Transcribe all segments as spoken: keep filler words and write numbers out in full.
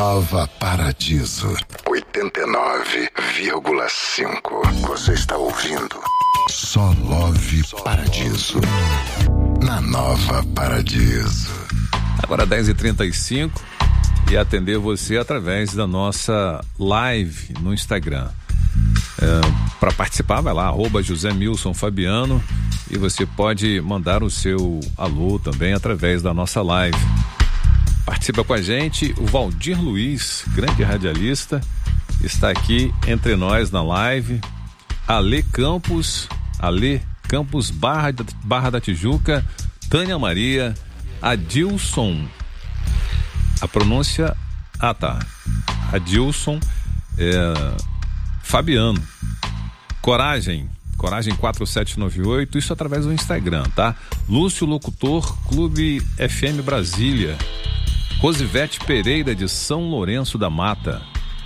Nova Paradiso oitenta e nove vírgula cinco. Você está ouvindo Só Love Paradiso na Nova Paradiso. Agora dez e trinta e cinco e atender você através da nossa live no Instagram. É, para participar, vai lá, arroba José Milson Fabiano, e você pode mandar o seu alô também através da nossa live. Participa com a gente o Valdir Luiz, grande radialista, está aqui entre nós na live. Ale Campos, Ale Campos Barra, Barra da Tijuca, Tânia Maria, Adilson, a pronúncia, ah tá, Adilson é, Fabiano, Coragem, Coragem quatro sete nove oito, isso através do Instagram, tá? Lúcio Locutor, Clube F M Brasília, Rosivete Pereira de São Lourenço da Mata,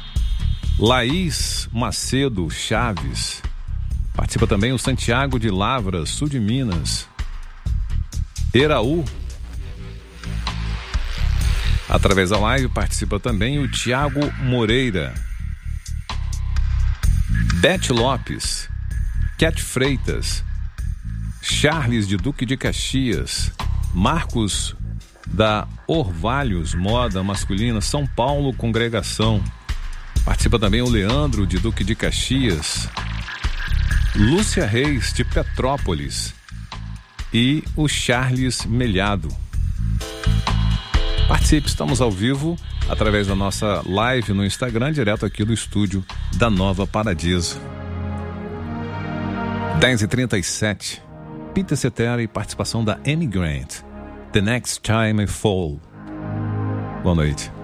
Laís Macedo Chaves, participa também o Santiago de Lavras, sul de Minas, Eraú, através da live participa também o Tiago Moreira, Beth Lopes, Cat Freitas, Charles de Duque de Caxias, Marcos da Orvalhos Moda Masculina, São Paulo, Congregação. Participa também o Leandro de Duque de Caxias, Lúcia Reis de Petrópolis e o Charles Melhado. Participe, estamos ao vivo através da nossa live no Instagram, direto aqui do estúdio da Nova Paradiso. dez e trinta e sete, Peter Cetera e participação da Amy Grant, The Next Time I Fall. Boa noite.